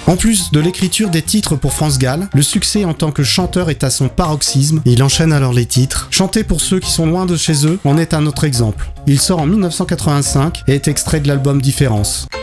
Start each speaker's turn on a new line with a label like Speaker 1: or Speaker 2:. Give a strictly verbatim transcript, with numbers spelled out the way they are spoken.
Speaker 1: En plus de l'écriture des titres pour France Gall, le succès en tant que chanteur est à son paroxysme. Il enchaîne alors les titres. Chanter pour ceux qui sont loin de chez eux en est un autre exemple. Il sort en mille neuf cent quatre-vingt-cinq et est extrait de l'album Différence.